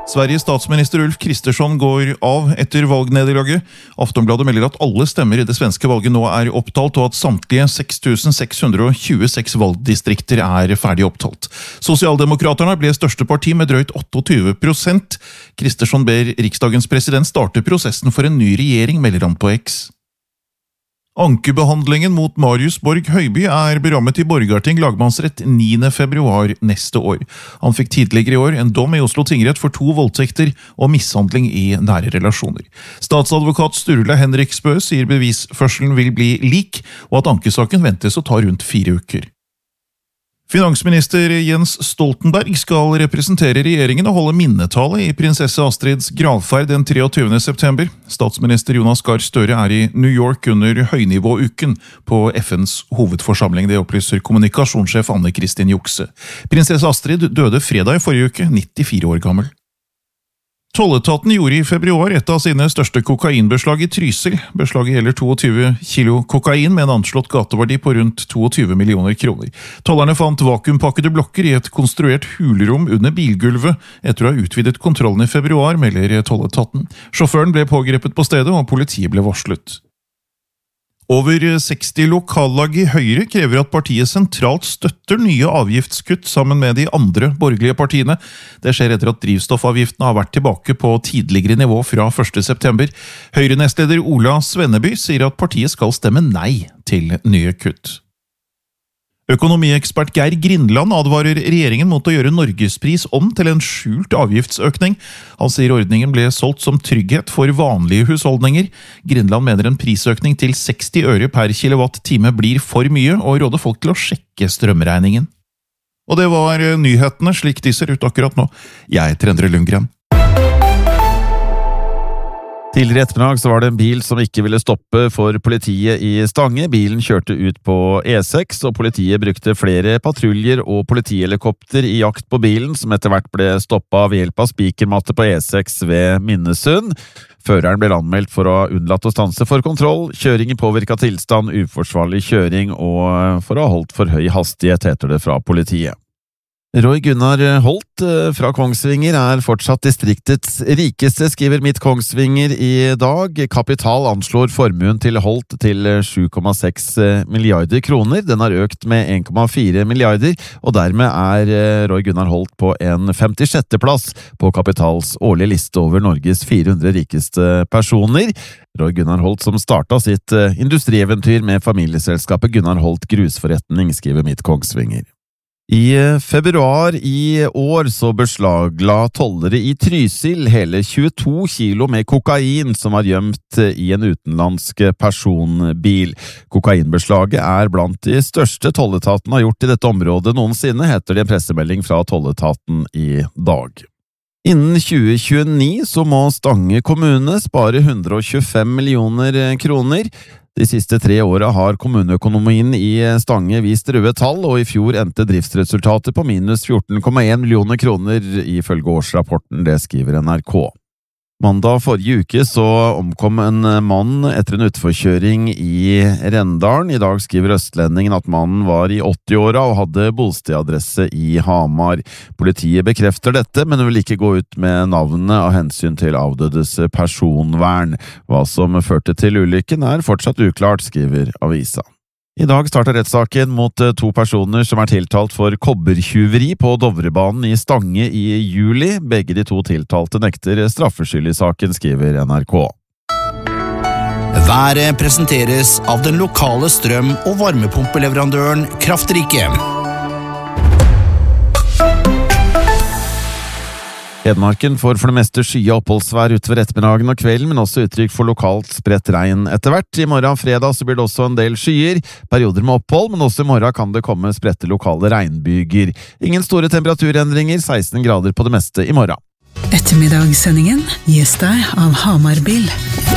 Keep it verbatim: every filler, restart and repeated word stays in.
Sveriges statsminister Ulf Kristersson går av etter valgnederlaget. Aftonbladet melder at alle stemmer i det svenske valget nå er opptalt, og at samtlige seks tusen seks hundre tjueseks valgdistrikter er ferdig opptalt. Sosialdemokraterne ble største parti med drøyt tjueåtte prosent. Kristersson ber riksdagens president starte prosessen for en ny regjering, melder han på X. Ankebehandlingen mot Marius Borg Høiby er berammet i Borgarting lagmannsrett niende februar neste år. Han fikk tidligere i år en dom i Oslo tingrett for to voldtekter og mishandling i nære relasjoner. Statsadvokat Sturla Henriksbø sier bevisførselen vil bli lik, og at ankesaken ventes å ta rundt fire uker. Finansminister Jens Stoltenberg skal representere regjeringen og holde minnetale i prinsesse Astrids gravferd den treogtyvende september. Statsminister Jonas Gahr Støre er i New York under høynivåuken på F N's hovedforsamling, det opplyser kommunikasjonssjef Anne Kristin Jukse. Prinsesse Astrid døde fredag i forrige uke, nittifire år gammel. Tolletaten gjorde i februar et av sine største kokainbeslag i Trysil. Beslaget gjelder tjueto kilo kokain med en anslått gateverdi på rundt tjueto millioner kroner. Tollerne fant vakuumpakkede blokker i et konstruert hulrom under bilgulvet etter å ha utvidet kontrollen i februar, melder tolletaten. Sjåføren ble pågrepet på stedet, og politiet ble varslet. Over seksti lokallag i Høyre krever at partiet sentralt støtter nye avgiftskutt sammen med de andre borgerlige partiene. Det skjer etter at drivstoffavgiftene har vært tilbake på tidligere nivå fra første september. Høyre-nestleder Ola Svenneby sier at partiet skal stemme nei til nye kutt. Økonomiekspert Geir Grindland advarer regjeringen mot å gjøre Norgespris om til en skjult avgiftsøkning. Han sier ordningen ble solgt som trygghet for vanlige husholdninger. Grindland mener en prisøkning til seksti øre per kilowatt-time blir for mye, og råder folk til å sjekke strømregningen. Og det var nyhetene slik de ser ut akkurat nå. Jeg heter Endre Lundgren. Tidligere i ettermiddag så var det en bil som ikke ville stoppe for politiet i Stange. Bilen kjørte ut på E seks, og politiet brukte flere patruljer og politihelikopter i jakt på bilen, som etter hvert ble stoppet ved hjelp av spikermatte på E seks ved Minnesund. Føreren ble anmeldt for å ha unnlatt å stanse for kontroll, kjøring i påvirket tilstand, uforsvarlig kjøring og for å ha holdt for høy hastighet, heter det fra politiet. Roy Gunnar Holt fra Kongsvinger er fortsatt distriktets rikeste, skriver Midt Kongsvinger i dag. Kapital anslår formuen til Holt til sju komma seks milliarder kroner. Den har økt med en komma fire milliarder, og dermed er Roy Gunnar Holt på en femtisjette plass på Kapitals årlige liste over Norges fire hundre rikeste personer. Roy Gunnar Holt som startet sitt industrieventyr med familieselskapet Gunnar Holt Grusforretning, skriver Midt Kongsvinger. I februar i år så beslagla tollere i Trysil hele tjueto kilo med kokain som var gjemt i en utenlandsk personbil. Kokainbeslaget er blant de største tolletaten har gjort i dette området noensinne, heter det en pressemelding fra tolletaten i dag. Innen tjue tjueni så må Stange kommune spare hundre og tjuefem millioner kroner. De siste tre årene har kommuneøkonomien i Stange vist røde tall, og i fjor endte driftsresultatet på minus fjorten komma en millioner kroner ifølge årsrapporten, det skriver N R K. Mandag forrige uke så omkom en mann etter en utforkjøring i Rendalen. I dag skriver Østlendingen at mannen var i åtti-åra og hadde bostedadresse i Hamar. Politiet bekrefter dette, men vil ikke gå ut med navnet av hensyn til avdødes personvern. Hva som førte til ulykken er fortsatt uklart, skriver avisa. I dag starter rettssaken mot to personer som er tiltalt for kobbertjuveri på Dovrebanen i Stange i juli. Begge de to tiltalte nekter straffskyld i saken, skriver N R K. Været presenteres av den lokale strøm- og varmepumpeleverandøren Kraftrike. Hedmarken får for det meste skya oppholdsvær utover ettermiddagen og kvelden, men også uttrykk for lokalt spredt regn etter hvert. I morgen fredag så blir det også en del skyer, perioder med opphold, men også i morgen kan det komme spredte lokale regnbyger. Ingen store temperaturendringer, seksten grader på det meste i morgen. Ettermiddagssendingen gis deg av Hamar Bil.